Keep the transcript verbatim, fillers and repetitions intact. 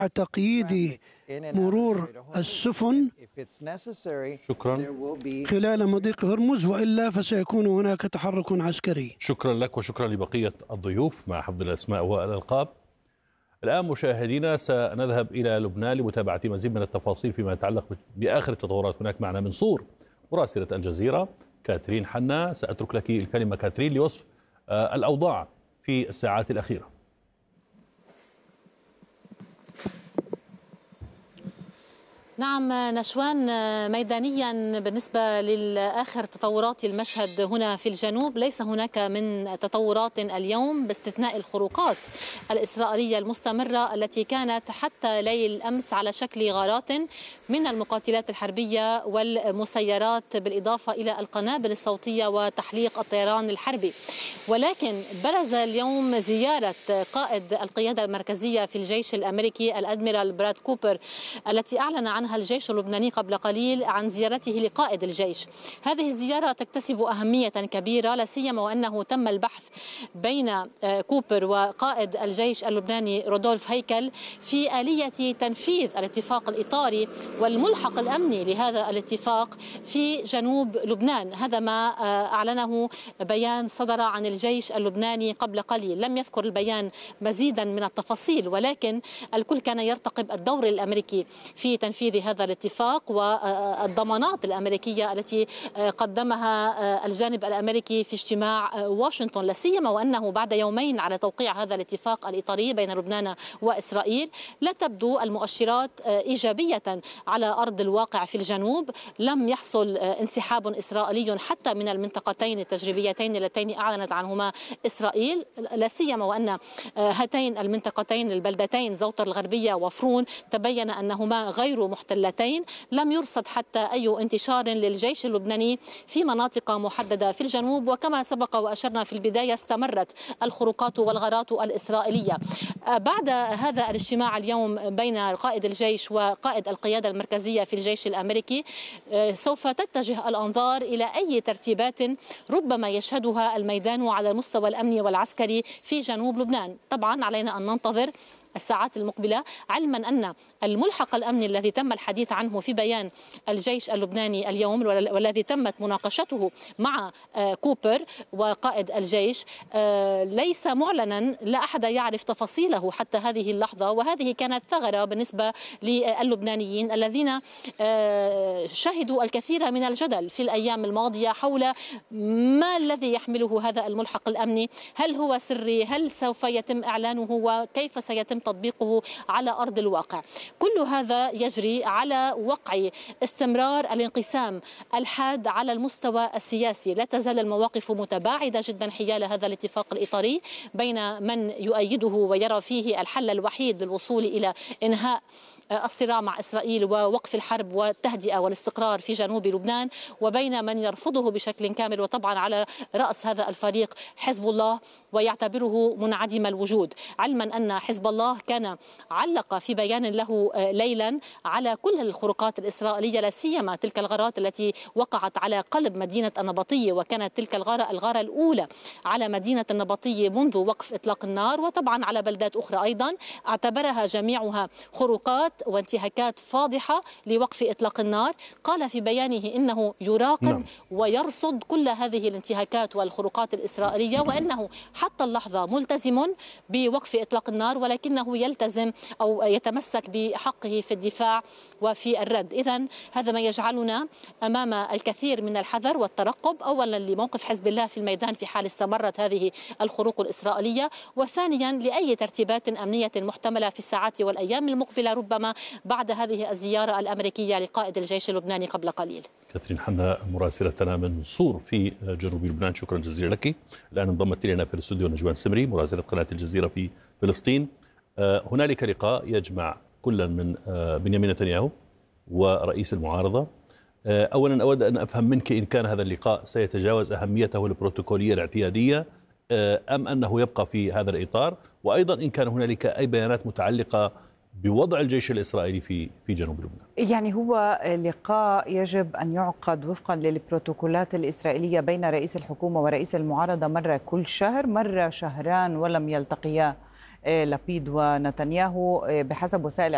تقييد مرور السفن شكرا. خلال مضيق هرمز، وإلا فسيكون هناك تحرك عسكري. شكرا لك وشكرا لبقية الضيوف مع حفظ الأسماء والألقاب. الآن مشاهدينا سنذهب إلى لبنان لمتابعة مزيد من التفاصيل فيما يتعلق بآخر التطورات. هناك معنا من صور مراسلة الجزيرة كاترين حنا. سأترك لك الكلمة كاترين لوصف الأوضاع في الساعات الأخيرة. نعم نشوان، ميدانيا بالنسبة للآخر تطورات المشهد هنا في الجنوب ليس هناك من تطورات اليوم باستثناء الخروقات الإسرائيلية المستمرة التي كانت حتى ليل الأمس على شكل غارات من المقاتلات الحربية والمسيرات بالإضافة إلى القنابل الصوتية وتحليق الطيران الحربي. ولكن برز اليوم زيارة قائد القيادة المركزية في الجيش الأمريكي الأدميرال براد كوبر التي أعلن عنها الجيش اللبناني قبل قليل عن زيارته لقائد الجيش. هذه الزيارة تكتسب أهمية كبيرة، لا سيما وأنه تم البحث بين كوبر وقائد الجيش اللبناني رودولف هيكل في آلية تنفيذ الاتفاق الإطاري والملحق الأمني لهذا الاتفاق في جنوب لبنان. هذا ما أعلنه بيان صدر عن الجيش اللبناني قبل قليل. لم يذكر البيان مزيدا من التفاصيل، ولكن الكل كان يرتقب الدور الأمريكي في تنفيذ هذا الاتفاق والضمانات الأمريكية التي قدمها الجانب الأمريكي في اجتماع واشنطن، لا سيما وأنه بعد يومين على توقيع هذا الاتفاق الإطاري بين لبنان وإسرائيل لا تبدو المؤشرات إيجابية على أرض الواقع في الجنوب. لم يحصل انسحاب إسرائيلي حتى من المنطقتين التجريبيتين اللتين أعلنت عنهما إسرائيل، لا سيما وأن هاتين المنطقتين البلدتين زوطر الغربية وفرون تبين أنهما غير محتلتين. لم يرصد حتى أي انتشار للجيش اللبناني في مناطق محددة في الجنوب، وكما سبق وأشرنا في البداية استمرت الخروقات والغارات الإسرائيلية. بعد هذا الاجتماع اليوم بين قائد الجيش وقائد القيادة المركزية في الجيش الأمريكي سوف تتجه الأنظار إلى أي ترتيبات ربما يشهدها الميدان على المستوى الأمني والعسكري في جنوب لبنان. طبعا علينا أن ننتظر الساعات المقبلة، علما أن الملحق الأمني الذي تم الحديث عنه في بيان الجيش اللبناني اليوم والذي تمت مناقشته مع كوبر وقائد الجيش ليس معلنا، لا أحد يعرف تفاصيله حتى هذه اللحظة. وهذه كانت ثغرة بالنسبة للبنانيين الذين شهدوا الكثير من الجدل في الأيام الماضية حول ما الذي يحمله هذا الملحق الأمني، هل هو سري، هل سوف يتم إعلانه، وكيف سيتم تطبيقه على أرض الواقع. كل هذا يجري على وقع استمرار الانقسام الحاد على المستوى السياسي. لا تزال المواقف متباعدة جدا حيال هذا الاتفاق الإطاري بين من يؤيده ويرى فيه الحل الوحيد للوصول إلى إنهاء الصراع مع إسرائيل ووقف الحرب والتهدئة والاستقرار في جنوب لبنان، وبين من يرفضه بشكل كامل. وطبعا على رأس هذا الفريق حزب الله ويعتبره منعدم الوجود، علما أن حزب الله كان علق في بيان له ليلا على كل الخروقات الإسرائيلية، لا سيما تلك الغارات التي وقعت على قلب مدينة النبطية، وكانت تلك الغارة الغارة الأولى على مدينة النبطية منذ وقف إطلاق النار، وطبعا على بلدات أخرى أيضا. اعتبرها جميعها خروقات وانتهاكات فاضحة لوقف إطلاق النار. قال في بيانه إنه يراقب نعم. ويرصد كل هذه الانتهاكات والخروقات الإسرائيلية، وأنه حتى اللحظة ملتزم بوقف إطلاق النار، ولكنه يلتزم أو يتمسك بحقه في الدفاع وفي الرد. إذن هذا ما يجعلنا أمام الكثير من الحذر والترقب، أولا لموقف حزب الله في الميدان في حال استمرت هذه الخروق الإسرائيلية، وثانيا لأي ترتيبات أمنية محتملة في الساعات والأيام المقبلة ربما بعد هذه الزيارة الأمريكية لقائد الجيش اللبناني قبل قليل. كاترين حنا مراسلتنا من صور في جنوب لبنان، شكرا جزيلا لك. الآن انضمت إلينا في الاستوديو نجوان سمري مراسلة قناة الجزيرة في فلسطين. هنالك لقاء يجمع كل من بنيامين نتنياهو ورئيس المعارضة. أولا أود أن أفهم منك إن كان هذا اللقاء سيتجاوز أهميته البروتوكولية الاعتيادية أم أنه يبقى في هذا الإطار، وأيضا إن كان هنالك أي بيانات متعلقة بوضع الجيش الإسرائيلي في في جنوب لبنان. يعني هو لقاء يجب أن يعقد وفقا للبروتوكولات الإسرائيلية بين رئيس الحكومة ورئيس المعارضة مرة كل شهر، مرة شهران ولم يلتقيا لبيد ونتنياهو بحسب وسائل